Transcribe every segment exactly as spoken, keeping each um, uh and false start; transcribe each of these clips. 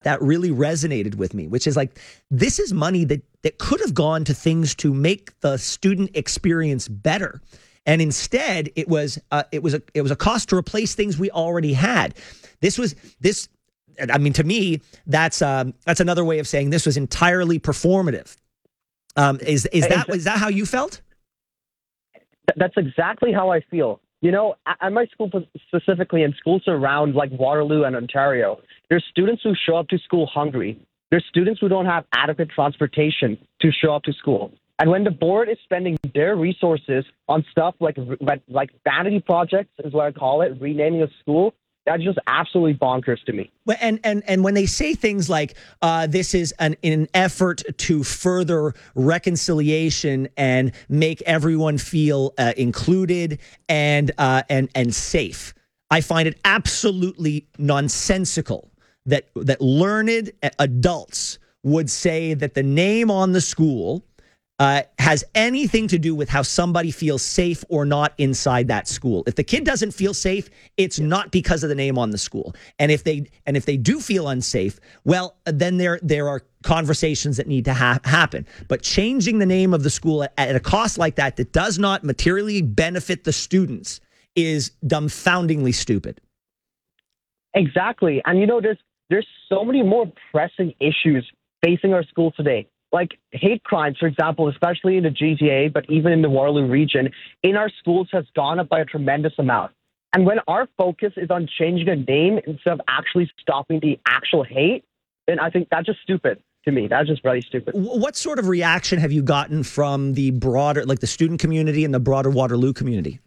that really resonated with me, which is like, this is money that, that could have gone to things to make the student experience better. And instead, it was uh, it was a it was a cost to replace things we already had. This was this. I mean, to me, that's um, that's another way of saying this was entirely performative. Um, is is that is that how you felt? That's exactly how I feel. You know, at my school specifically, and schools around like Waterloo and Ontario, there's students who show up to school hungry. There's students who don't have adequate transportation to show up to school. And when the board is spending their resources on stuff like like vanity projects, is what I call it, renaming a school, that's just absolutely bonkers to me. Well, and and and when they say things like uh, this is an, an effort to further reconciliation and make everyone feel uh, included and uh, and and safe, I find it absolutely nonsensical that that learned adults would say that the name on the school Uh, has anything to do with how somebody feels safe or not inside that school. If the kid doesn't feel safe, it's not because of the name on the school. And if they and if they do feel unsafe, well, then there there are conversations that need to ha- happen. But changing the name of the school at, at a cost like that that does not materially benefit the students is dumbfoundingly stupid. Exactly. And you know, there's there's so many more pressing issues facing our schools today. Like hate crimes, for example, especially in the G T A, but even in the Waterloo region, in our schools has gone up by a tremendous amount. And when our focus is on changing a name instead of actually stopping the actual hate, then I think that's just stupid to me. That's just really stupid. What sort of reaction have you gotten from the broader, like the student community and the broader Waterloo community?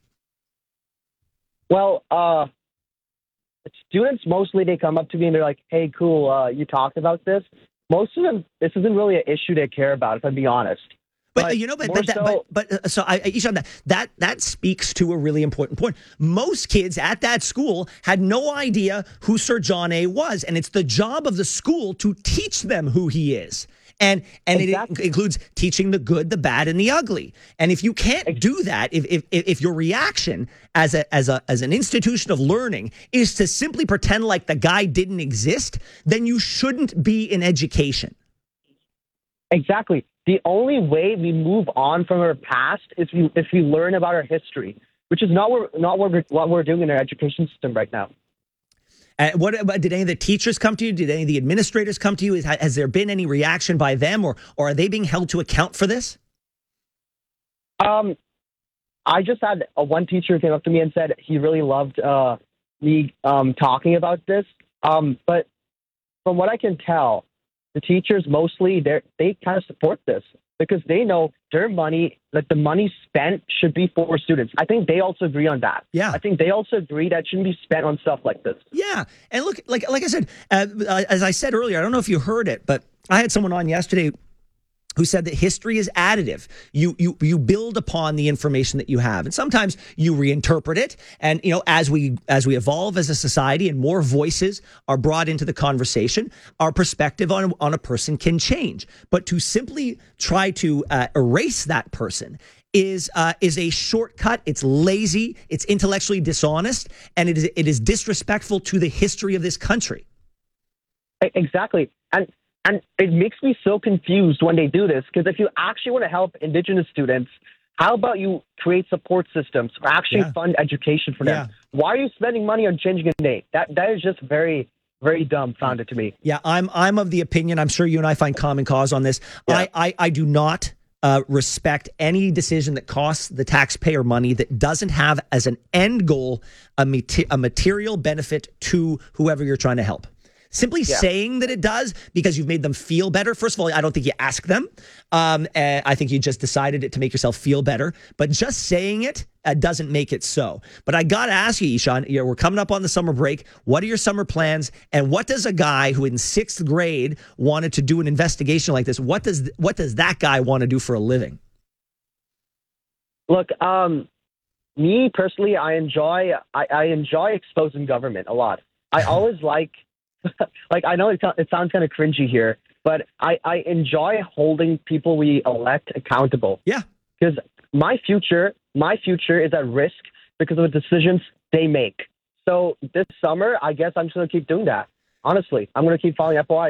Well, uh, students, mostly they come up to me and they're like, hey, cool, uh, you talked about this. Most of them, this isn't really an issue they care about, if I'm being honest. But, but you know, but but, that, so, but, but uh, so I, Ishan, that that that speaks to a really important point. Most kids at that school had no idea who Sir John A. was, and it's the job of the school to teach them who he is. And and exactly. It includes teaching the good, the bad, and the ugly. And if you can't do that, if if if your reaction as a as a as an institution of learning is to simply pretend like the guy didn't exist, then you shouldn't be in education. Exactly. The only way we move on from our past is we, if we learn about our history, which is not what not what we're, what we're doing in our education system right now. Uh, what did any of the teachers come to you? Did any of the administrators come to you? Is, has there been any reaction by them, or or are they being held to account for this? Um, I just had a, one teacher came up to me and said he really loved uh, me um, talking about this. Um, but from what I can tell, the teachers mostly they they kind of support this because they know their money, like the money spent, should be for students. I think they also agree on that. Yeah, I think they also agree that it shouldn't be spent on stuff like this. Yeah, and look, like like I said, uh, as I said earlier, I don't know if you heard it, but I had someone on yesterday who said that history is additive. You you you build upon the information that you have, and sometimes you reinterpret it. And you know, as we as we evolve as a society, and more voices are brought into the conversation, our perspective on on a person can change. But to simply try to uh, erase that person is uh, is a shortcut. It's lazy. It's intellectually dishonest, and it is it is disrespectful to the history of this country. Exactly, and. And it makes me so confused when they do this, because if you actually want to help Indigenous students, how about you create support systems or actually yeah. fund education for them? Yeah. Why are you spending money on changing a name? That that is just very, very dumbfounded to me. Yeah, I'm I'm of the opinion, I'm sure you and I find common cause on this. Yeah. I, I, I do not uh, respect any decision that costs the taxpayer money that doesn't have as an end goal a, mate- a material benefit to whoever you're trying to help. Simply yeah. saying that it does because you've made them feel better. First of all, I don't think you ask them. Um, I think you just decided it to make yourself feel better. But just saying it uh, doesn't make it so. But I got to ask you, Ishan, you know, we're coming up on the summer break. What are your summer plans? And what does a guy who in sixth grade wanted to do an investigation like this, what does what does that guy want to do for a living? Look, um, me personally, I enjoy I, I enjoy exposing government a lot. I always like. Like, I know it, it sounds kind of cringy here, but I, I enjoy holding people we elect accountable. Yeah. Because my future, my future is at risk because of the decisions they make. So this summer, I guess I'm just going to keep doing that. Honestly, I'm going to keep following F O I.